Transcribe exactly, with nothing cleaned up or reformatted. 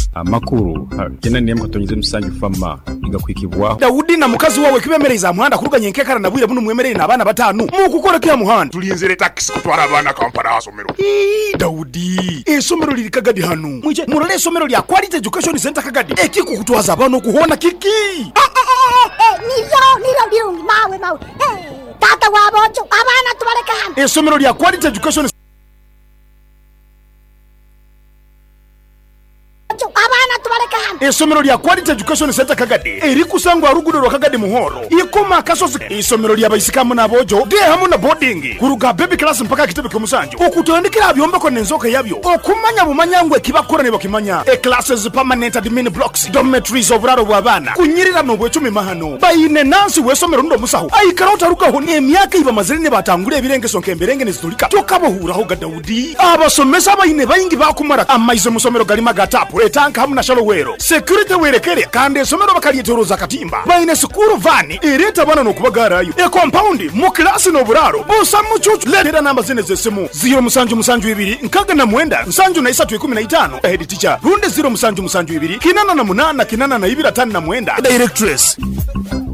amakuru kena niye mukatonyeze musanju fama igakwikibwa Daudi na mukazi wawe kibemereza muhanda kuruganye nkekara nabwire bunu mwemerere nabana batanu mu gukora kya muhanda tulinzire taxi kutwara abana kampara hasomero Daudi esomero liri Kagadi hano mwije murole esomero lya Quality Education Center Kagadi ekiko kutwaza abana kuhona kiki eh eh eh nivyo nivyo byungi mawe mawe eh tata wabocho abana tubareka hano esomero lya Quality Education abana tubareka hano esomero lya Quality Education Center Kagadi eri kusangwa rugudo rwa Kagadi muhoro ikoma kasozi esomero lya bayisikamu nabojo de hamu na boarding kuruga baby class mpaka kitebe kumusanju okutondekera abyomba ko nenzoka yabyo okumanya bumanyangwe kibakorane bakimanya e classes permanent admin blocks dormitories oburaro bwabana kunyirira no bwecumi mahano bayine nansi wesomero ndo musaho ayikara utarukaho ni emyaka iba mazirine batangure ebirengeso nkemberenge nezitulika tokabohuraho ga Daudi abasomesa bayine bayingi bakumara amaize musomero gali magatapu etanka hamu na shalowero security werekere kandi esomero bakaliyetoroza katimba bayine school van ireta bana no kubagarayo e compound mu class no buraro busa mucucu letera namba zine zesimu zero musanju musanju ibiri nkaga na mwenda nsanju na isatu kumi na tano head teacher runde zero musanju musanju ibiri kinana na munana kinana na ibiri tano na mwenda directress